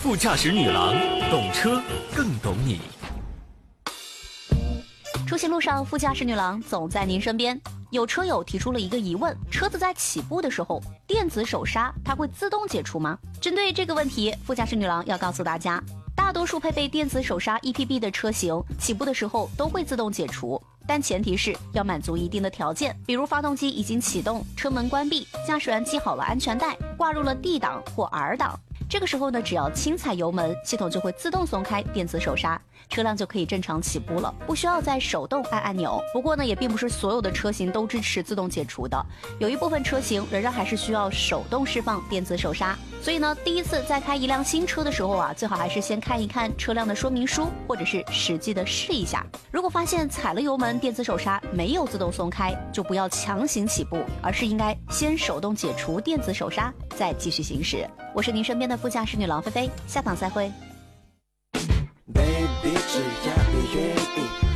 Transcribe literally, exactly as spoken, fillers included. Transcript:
副驾驶女郎，懂车更懂你。 出行路上，副驾驶女郎总在您身边。有车友提出了一个疑问：车子在起步的时候，电子手刹它会自动解除吗？针对这个问题，副驾驶女郎要告诉大家，大多数配备电子手刹 E P B 的车型，起步的时候都会自动解除，但前提是要满足一定的条件，比如发动机已经启动，车门关闭，驾驶员系好了安全带，挂入了 D 档或 R 档。这个时候呢，只要轻踩油门，系统就会自动松开电子手刹，车辆就可以正常起步了，不需要再手动按按钮。不过呢，也并不是所有的车型都支持自动解除的，有一部分车型仍然还是需要手动释放电子手刹。所以呢，第一次在开一辆新车的时候啊，最好还是先看一看车辆的说明书，或者是实际的试一下。如果发现踩了油门，电子手刹没有自动松开，就不要强行起步，而是应该先手动解除电子手刹，再继续行驶。我是您身边的副驾驶女郎菲菲，下档再会。Baby， 只要你愿意